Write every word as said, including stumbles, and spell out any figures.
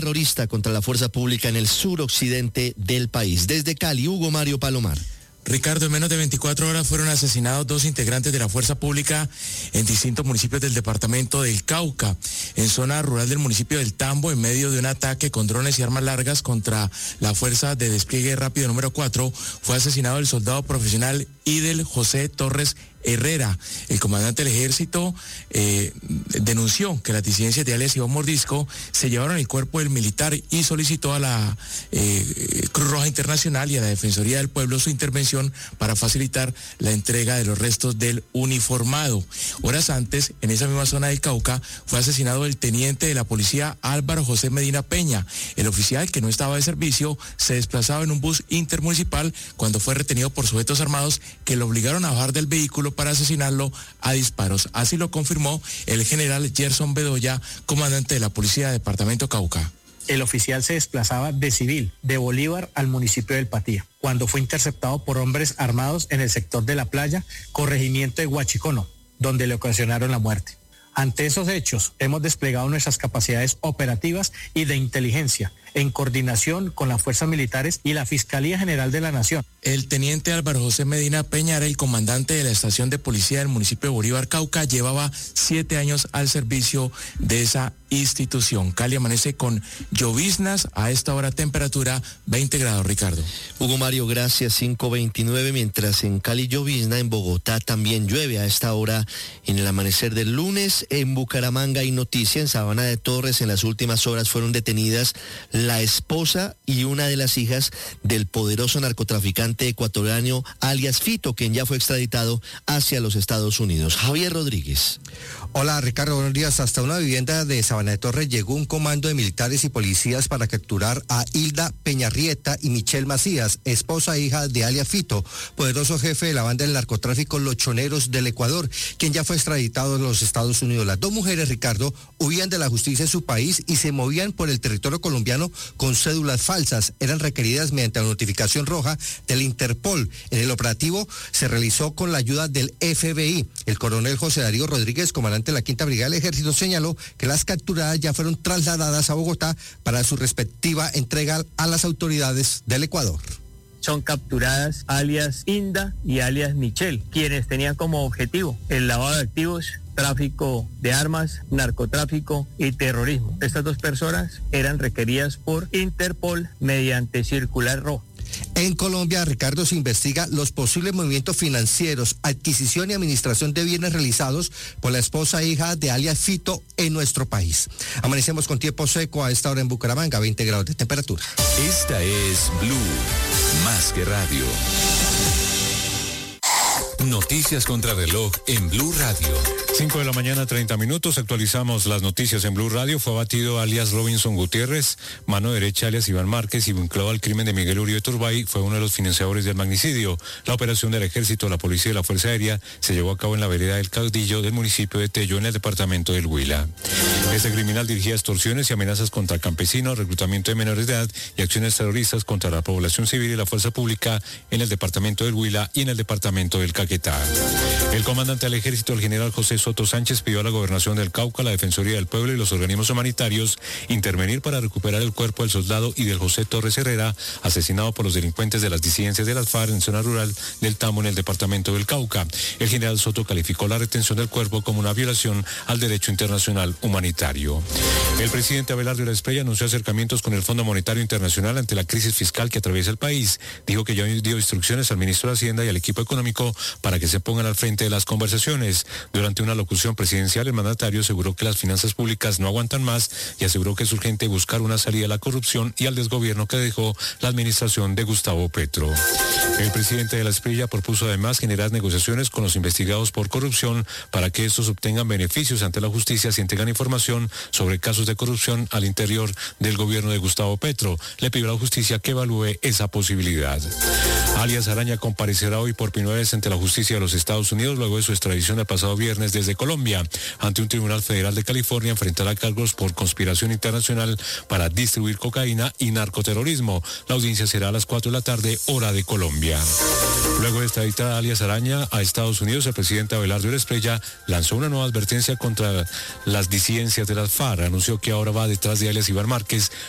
terrorista contra la fuerza pública en el suroccidente del país. Desde Cali, Hugo Mario Palomar. Ricardo, en menos de veinticuatro horas fueron asesinados dos integrantes de la fuerza pública en distintos municipios del departamento del Cauca, en zona rural del municipio del Tambo, en medio de un ataque con drones y armas largas contra la fuerza de despliegue rápido número cuatro, fue asesinado el soldado profesional Idel José Torres Herrera. El comandante del ejército eh, denunció que las disidencias de alias Iván Mordisco se llevaron el cuerpo del militar y solicitó a la eh, Cruz Roja Internacional y a la Defensoría del Pueblo su intervención para facilitar la entrega de los restos del uniformado. Horas antes, en esa misma zona del Cauca, fue asesinado el teniente de la policía Álvaro José Medina Peña. El oficial, que no estaba de servicio, se desplazaba en un bus intermunicipal cuando fue retenido por sujetos armados que lo obligaron a bajar del vehículo para asesinarlo a disparos. Así lo confirmó el general Gerson Bedoya, comandante de la Policía del Departamento Cauca. El oficial se desplazaba de civil, de Bolívar al municipio del Patía, cuando fue interceptado por hombres armados en el sector de la playa, corregimiento de Huachicono, donde le ocasionaron la muerte. Ante esos hechos, hemos desplegado nuestras capacidades operativas y de inteligencia, en coordinación con las fuerzas militares y la Fiscalía General de la Nación. El teniente Álvaro José Medina Peña era el comandante de la estación de policía del municipio de Bolívar, Cauca. Llevaba siete años al servicio de esa institución. Cali amanece con lloviznas, a esta hora temperatura veinte grados, Ricardo. Hugo Mario, gracias, cinco veintinueve, mientras en Cali llovizna, en Bogotá también llueve a esta hora en el amanecer del lunes. En Bucaramanga hay noticia, en Sabana de Torres en las últimas horas fueron detenidas la esposa y una de las hijas del poderoso narcotraficante ecuatoriano alias Fito, quien ya fue extraditado hacia los Estados Unidos. Javier Rodríguez. Hola Ricardo, buenos días. Hasta una vivienda de Sabana de Torres llegó un comando de militares y policías para capturar a Hilda Peñarrieta y Michelle Macías, esposa e hija de alias Fito, poderoso jefe de la banda del narcotráfico Los Choneros del Ecuador, quien ya fue extraditado a los Estados Unidos. Las dos mujeres, Ricardo, huían de la justicia en su país y se movían por el territorio colombiano con cédulas falsas. Eran requeridas mediante la notificación roja del Interpol. En el operativo se realizó con la ayuda del F B I. El coronel José Darío Rodríguez, comandante de la Quinta Brigada del Ejército, señaló que las capturadas ya fueron trasladadas a Bogotá para su respectiva entrega a las autoridades del Ecuador. Son capturadas alias Inda y alias Michelle, quienes tenían como objetivo el lavado de activos, tráfico de armas, narcotráfico y terrorismo. Estas dos personas eran requeridas por Interpol mediante circular roja. En Colombia, Ricardo, se investiga los posibles movimientos financieros, adquisición y administración de bienes realizados por la esposa e hija de alias Fito en nuestro país. Amanecemos con tiempo seco a esta hora en Bucaramanga, veinte grados de temperatura. Esta es Blue, más que radio. Noticias contra reloj en Blue Radio. cinco de la mañana, treinta minutos. Actualizamos las noticias en Blue Radio. Fue abatido alias Robinson Gutiérrez, mano derecha alias Iván Márquez, y vinculado al crimen de Miguel Uribe Turbay. Fue uno de los financiadores del magnicidio. La operación del Ejército, la Policía y la Fuerza Aérea se llevó a cabo en la vereda del Caudillo del municipio de Tello, en el departamento del Huila. Este criminal dirigía extorsiones y amenazas contra campesinos, reclutamiento de menores de edad y acciones terroristas contra la población civil y la fuerza pública en el departamento del Huila y en el departamento del Caquetá. El comandante del Ejército, el general José Soto Sánchez, pidió a la Gobernación del Cauca, la Defensoría del Pueblo y los organismos humanitarios intervenir para recuperar el cuerpo del soldado Idel José Torres Herrera, asesinado por los delincuentes de las disidencias de las FARC en zona rural del Tambo, en el departamento del Cauca. El general Soto calificó la retención del cuerpo como una violación al derecho internacional humanitario. El presidente Abelardo Esprella anunció acercamientos con el Fondo Monetario Internacional ante la crisis fiscal que atraviesa el país. Dijo que ya dio instrucciones al ministro de Hacienda y al equipo económico para que se pongan al frente de las conversaciones. Durante una locución presidencial, el mandatario aseguró que las finanzas públicas no aguantan más y aseguró que es urgente buscar una salida a la corrupción y al desgobierno que dejó la administración de Gustavo Petro. El presidente de la Esprilla propuso además generar negociaciones con los investigados por corrupción para que estos obtengan beneficios ante la justicia si entregan información sobre casos de corrupción al interior del gobierno de Gustavo Petro. Le pidió a la justicia que evalúe esa posibilidad. Alias Araña comparecerá hoy por primera vez ante la justicia de los Estados Unidos luego de su extradición el pasado viernes desde Colombia. Ante un tribunal federal de California enfrentará cargos por conspiración internacional para distribuir cocaína y narcoterrorismo. La audiencia será a las cuatro de la tarde, hora de Colombia. Luego de extraditar a alias Araña a Estados Unidos, el presidente Abelardo Esprella lanzó una nueva advertencia contra las disidencias de las FARC. Anunció que ahora va detrás de alias Iván Márquez